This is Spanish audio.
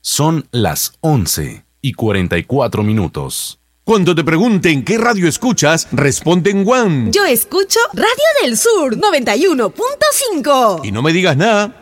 Son las 11:44. Cuando te pregunten qué radio escuchas, responde en One. Yo escucho Radio del Sur 91.5. Y no me digas nada.